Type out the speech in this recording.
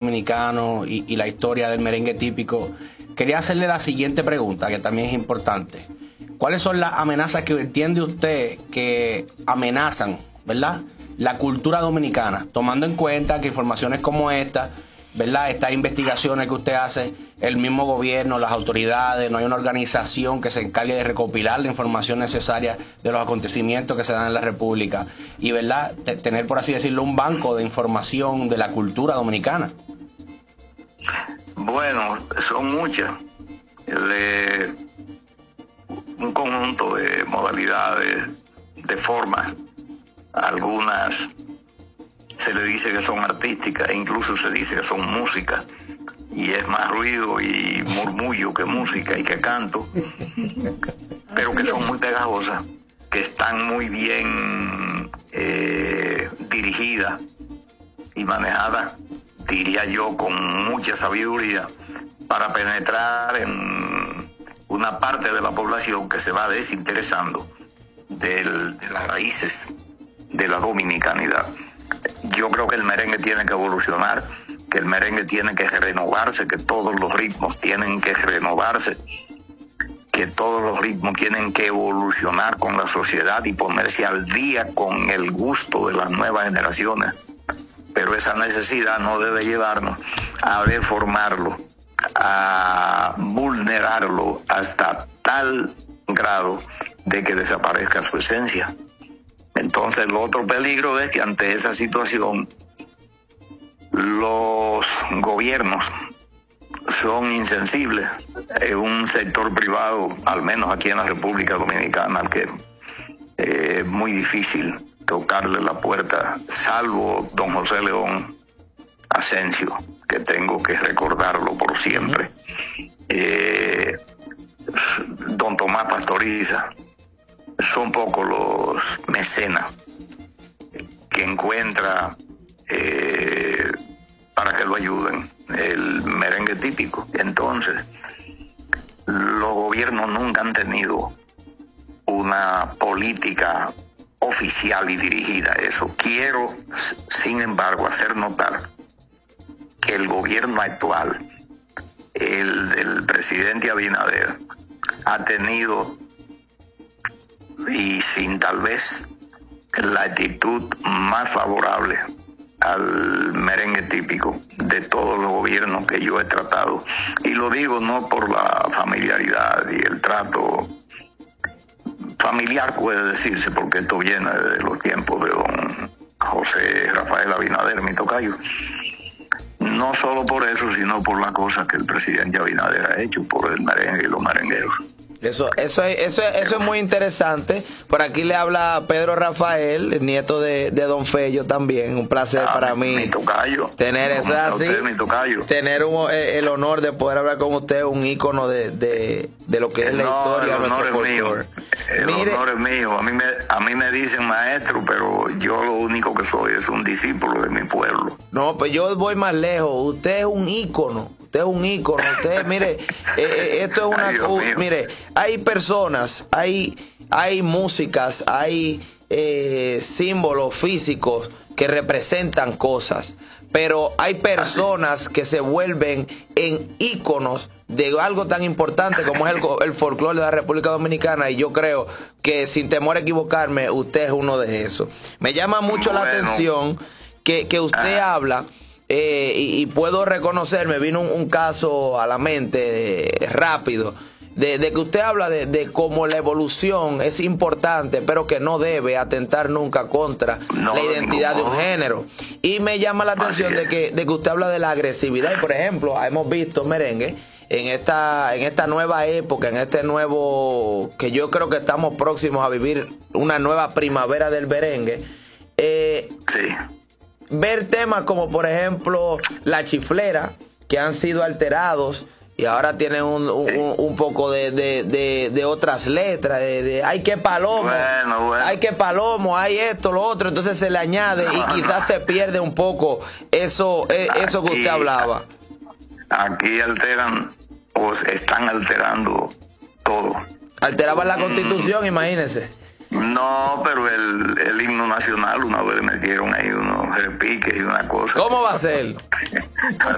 dominicano y la historia del merengue típico, quería hacerle la siguiente pregunta, que también es importante. ¿Cuáles son las amenazas que entiende usted que amenazan, ¿verdad?, la cultura dominicana, tomando en cuenta que informaciones como esta, ¿verdad?, estas investigaciones que usted hace, el mismo gobierno, las autoridades, no hay una organización que se encargue de recopilar la información necesaria de los acontecimientos que se dan en la República y, ¿verdad?, tener, por así decirlo, un banco de información de la cultura dominicana? Bueno, son muchas. Un conjunto de modalidades, de formas. Algunas se le dice que son artísticas, e incluso se dice que son música, y es más ruido y murmullo que música y que canto, pero que son muy pegajosas, que están muy bien dirigidas y manejadas, diría yo, con mucha sabiduría, para penetrar en una parte de la población que se va desinteresando de las raíces de la dominicanidad. Yo creo que el merengue tiene que evolucionar, que el merengue tiene que renovarse, que todos los ritmos tienen que renovarse, que todos los ritmos tienen que evolucionar con la sociedad y ponerse al día con el gusto de las nuevas generaciones. Pero esa necesidad no debe llevarnos a deformarlo, a vulnerarlo hasta tal grado de que desaparezca su esencia. Entonces, el otro peligro es que ante esa situación los gobiernos son insensibles. Es un sector privado, al menos aquí en la República Dominicana, al que es muy difícil tocarle la puerta, salvo don José León Asensio, que tengo que recordarlo por siempre, don Tomás Pastoriza. Son pocos los mecenas que encuentra para que lo ayuden el merengue típico. Entonces, los gobiernos nunca han tenido una política oficial y dirigida a eso. Quiero, sin embargo, hacer notar que el gobierno actual, el del presidente Abinader, ha tenido, y sin tal vez la actitud más favorable al merengue típico de todos los gobiernos que yo he tratado. Y lo digo no por la familiaridad y el trato familiar, puede decirse, porque esto viene de los tiempos de don José Rafael Abinader, mi tocayo. No solo por eso, sino por las cosas que el presidente Abinader ha hecho por el merengue y los merengueros. Eso es muy interesante. Por aquí le habla Pedro Rafael, el nieto de Don Fello también. Un placer para mí. Mi tocayo. Tener eso así. Usted, mi tocayo. Tener el honor de poder hablar con usted, un ícono de lo que es la historia de nuestro folclore. El honor es mío. A mí me dicen maestro, pero yo lo único que soy es un discípulo de mi pueblo. No, pues yo voy más lejos. Usted es un ícono. Usted es un ícono. Usted, mire, esto es una... mire, hay personas, hay músicas, hay símbolos físicos que representan cosas, pero hay personas que se vuelven en íconos de algo tan importante como es el folclore de la República Dominicana, y yo creo que, sin temor a equivocarme, usted es uno de esos. Me llama mucho la atención que usted habla... y puedo reconocer, me vino un caso a la mente rápido, de que usted habla de cómo la evolución es importante, pero que no debe atentar nunca contra la identidad de un género. Y me llama la atención de que usted habla de la agresividad. Y por ejemplo, hemos visto merengue en esta nueva época, en este nuevo, que yo creo que estamos próximos a vivir una nueva primavera del merengue. Sí. Ver temas como, por ejemplo, La Chiflera, que han sido alterados y ahora tienen un poco de otras letras, hay que palomo, hay que palomo, hay esto, lo otro, entonces se le añade y quizás se pierde un poco eso que usted hablaba. Aquí alteran, o están alterando todo. Alteraban la Constitución, imagínense. No, pero el himno nacional una vez metieron ahí unos repiques y una cosa. ¿Cómo va a ser?